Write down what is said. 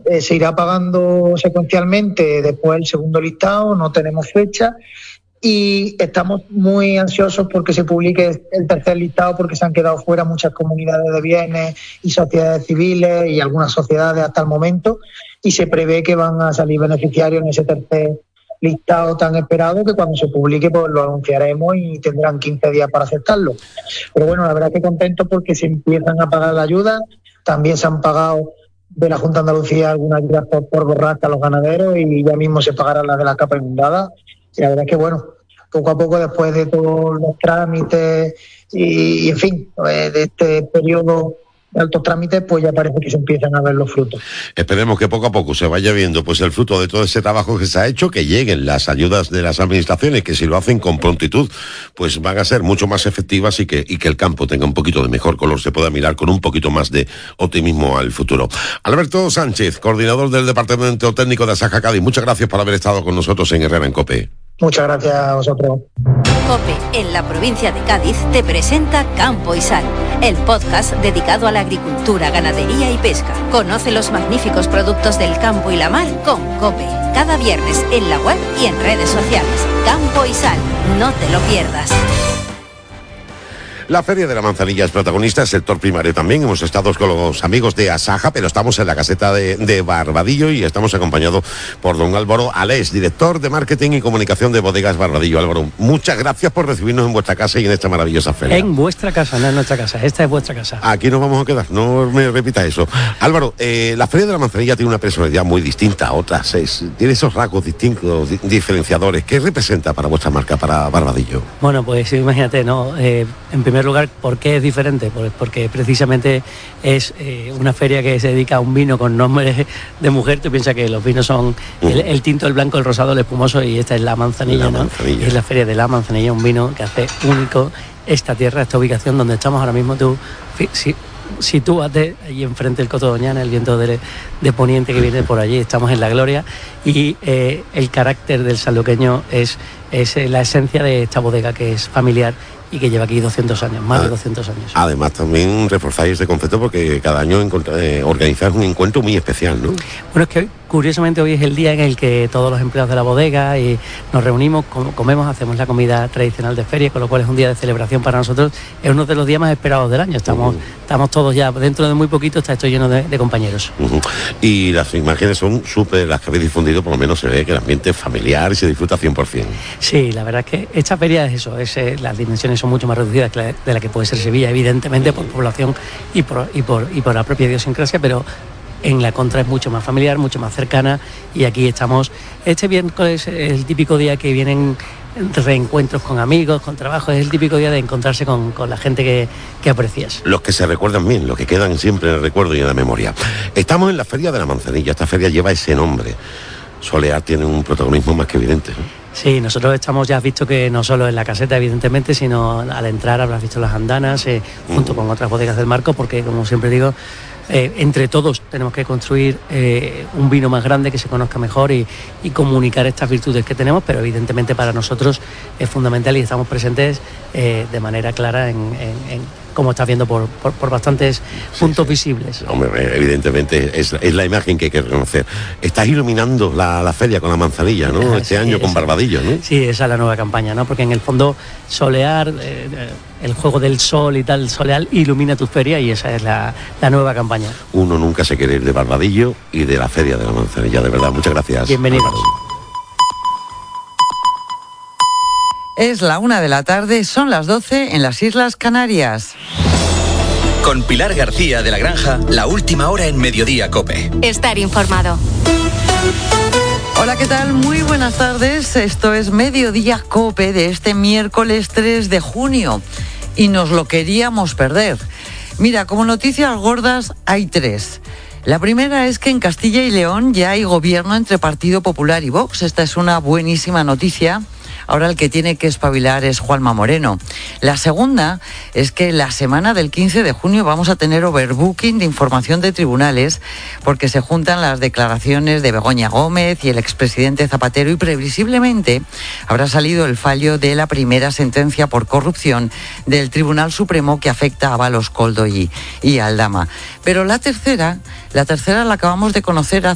se irá pagando secuencialmente después el segundo listado, no tenemos fecha. Y estamos muy ansiosos porque se publique el tercer listado, porque se han quedado fuera muchas comunidades de bienes y sociedades civiles y algunas sociedades hasta el momento, y se prevé que van a salir beneficiarios en ese tercer listado tan esperado, que cuando se publique pues lo anunciaremos y tendrán 15 días para aceptarlo. Pero bueno, la verdad que contento porque se empiezan a pagar la ayuda. También se han pagado de la Junta de Andalucía algunas ayudas por borrasca a los ganaderos, y ya mismo se pagarán las de la capa inundada. Y la verdad es que bueno, poco a poco, después de todos los trámites y en fin, de este periodo de altos trámites, pues ya parece que se empiezan a ver los frutos. Esperemos que poco a poco se vaya viendo pues el fruto de todo ese trabajo que se ha hecho, que lleguen las ayudas de las administraciones, que si lo hacen con prontitud, pues van a ser mucho más efectivas y que el campo tenga un poquito de mejor color, se pueda mirar con un poquito más de optimismo al futuro. Alberto Sánchez, coordinador del Departamento Técnico de Asaja Cádiz, muchas gracias por haber estado con nosotros en Herrera en COPE. Muchas gracias a vosotros. COPE, en la provincia de Cádiz, te presenta Campo y Sal, el podcast dedicado a la agricultura, ganadería y pesca. Conoce los magníficos productos del campo y la mar con COPE. Cada viernes en la web y en redes sociales. Campo y Sal, no te lo pierdas. La Feria de la Manzanilla es protagonista, el sector primario también. Hemos estado con los amigos de Asaja, pero estamos en la caseta de Barbadillo y estamos acompañados por don Álvaro Alés, director de Marketing y Comunicación de Bodegas Barbadillo. Álvaro, muchas gracias por recibirnos en vuestra casa y en esta maravillosa feria. En vuestra casa, no en nuestra casa, esta es vuestra casa. Aquí nos vamos a quedar, no me repita eso. Álvaro, la Feria de la Manzanilla tiene una personalidad muy distinta a otras, tiene esos rasgos distintos, diferenciadores. ¿Qué representa para vuestra marca, para Barbadillo? Bueno, pues imagínate, ¿no? En primer lugar, ¿por qué es diferente? Pues porque precisamente es una feria que se dedica a un vino con nombre de mujer. Tú piensas que los vinos son el tinto, el blanco, el rosado, el espumoso, y esta es la manzanilla, ¿no? Es la feria de la manzanilla, un vino que hace único esta tierra, esta ubicación donde estamos ahora mismo. Tú sitúate allí enfrente del Coto Doñana, el viento de poniente que viene por allí, estamos en la gloria, y el carácter del sanluqueño es la esencia de esta bodega, que es familiar y que lleva aquí 200 años, más de 200 años. Además también reforzáis este concepto porque cada año organizáis un encuentro muy especial, ¿no? Bueno, es que curiosamente hoy es el día en el que todos los empleados de la bodega y nos reunimos, comemos, hacemos la comida tradicional de feria, con lo cual es un día de celebración para nosotros. Es uno de los días más esperados del año. Estamos todos ya, dentro de muy poquito está esto lleno de compañeros. Y las imágenes son súper, las que habéis difundido, por lo menos se ve que el ambiente es familiar y se disfruta 100%. Sí, la verdad es que esta feria es eso, las dimensiones son mucho más reducidas que de la que puede ser Sevilla, evidentemente, por población y por la propia idiosincrasia, pero en la contra es mucho más familiar, mucho más cercana, y aquí estamos. Este miércoles es el típico día que vienen reencuentros con amigos, con trabajo, es el típico día de encontrarse con la gente que aprecias. Los que se recuerdan bien, los que quedan siempre en el recuerdo y en la memoria. Estamos en la Feria de la Manzanilla, esta feria lleva ese nombre. Solear tiene un protagonismo más que evidente, ¿no? Sí, nosotros estamos, ya has visto que no solo en la caseta, evidentemente, sino al entrar habrás visto las andanas, junto con otras bodegas del marco, porque, como siempre digo, entre todos tenemos que construir un vino más grande, que se conozca mejor y comunicar estas virtudes que tenemos, pero evidentemente para nosotros es fundamental y estamos presentes de manera clara en como estás viendo por bastantes puntos visibles. Hombre, evidentemente es la imagen que hay que reconocer. Estás iluminando la feria con la manzanilla, ¿no? Este año con Barbadillo, ¿no? Sí, esa es la nueva campaña, ¿no? Porque en el fondo solear, el juego del sol y tal, solear ilumina tu feria, y esa es la nueva campaña. Uno nunca se quiere ir de Barbadillo y de la feria de la manzanilla, de verdad. Muchas gracias. Bienvenidos. Es la 1 de la tarde, son las 12 en las Islas Canarias. Con Pilar García de la Granja, la última hora en Mediodía COPE. Estar informado. Hola, ¿qué tal? Muy buenas tardes. Esto es Mediodía COPE de este miércoles 3 de junio. Y nos lo queríamos perder. Mira, como noticias gordas hay 3. La primera es que en Castilla y León ya hay gobierno entre Partido Popular y Vox. Esta es una buenísima noticia. Ahora el que tiene que espabilar es Juanma Moreno. La segunda es que la semana del 15 de junio vamos a tener overbooking de información de tribunales, porque se juntan las declaraciones de Begoña Gómez y el expresidente Zapatero, y previsiblemente habrá salido el fallo de la primera sentencia por corrupción del Tribunal Supremo que afecta a Ábalos, Koldo y Aldama. Pero la tercera la acabamos de conocer